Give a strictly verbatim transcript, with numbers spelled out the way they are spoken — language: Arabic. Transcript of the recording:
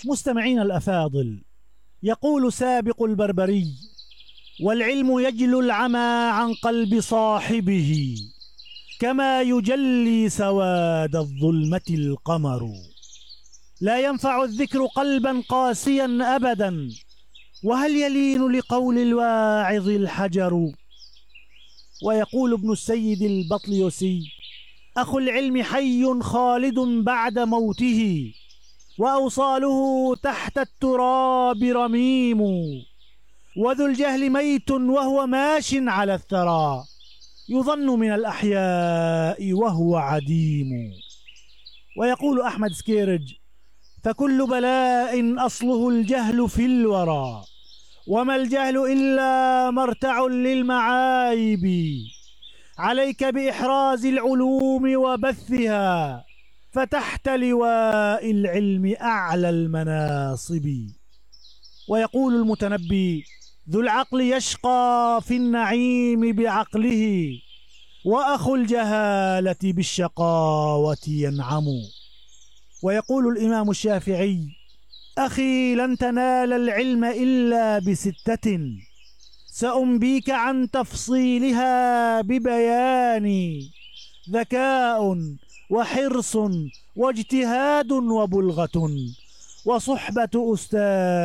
مستمعين الأفاضل، يقول سابق البربري: والعلم يجلو العمى عن قلب صاحبه كما يجلي سواد الظلمة القمر. لا ينفع الذكر قلبا قاسيا أبدا، وهل يلين لقول الواعظ الحجر. ويقول ابن السيد البطليسي: أخو العلم حي خالد بعد موته، وأوصاله تحت التراب رميم، وذو الجهل ميت وهو ماش على الثرى، يظن من الأحياء وهو عديم. ويقول أحمد سكيرج: فكل بلاء أصله الجهل في الورى، وما الجهل إلا مرتع للمعايب، عليك بإحراز العلوم وبثها، فتحت لواء العلم أعلى المناصب. ويقول المتنبي: ذو العقل يشقى في النعيم بعقله، وأخو الجهالة بالشقاوة ينعم. ويقول الإمام الشافعي: أخي لن تنال العلم إلا بستة، سأنبيك عن تفصيلها ببيان: ذكاء وحرص واجتهاد وبلغة وصحبة أستاذ